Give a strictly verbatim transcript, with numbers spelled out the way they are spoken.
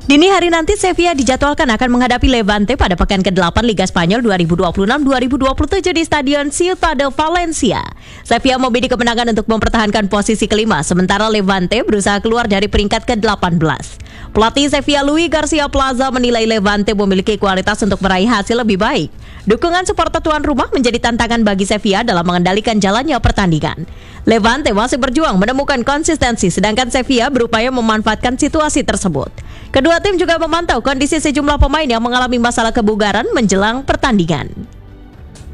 Dini hari nanti Sevilla dijadwalkan akan menghadapi Levante pada pekan kedelapan Liga Spanyol dua ribu dua puluh enam dua ribu dua puluh tujuh di Stadion Ciutat de Valencia. Sevilla membidik kemenangan untuk mempertahankan posisi kelima, sementara Levante berusaha keluar dari peringkat ke delapan belas. Pelatih Sevilla Luis Garcia Plaza menilai Levante memiliki kualitas untuk meraih hasil lebih baik. Dukungan supporter tuan rumah menjadi tantangan bagi Sevilla dalam mengendalikan jalannya pertandingan. Levante masih berjuang menemukan konsistensi, sedangkan Sevilla berupaya memanfaatkan situasi tersebut. Kedua tim juga memantau kondisi sejumlah pemain yang mengalami masalah kebugaran menjelang pertandingan.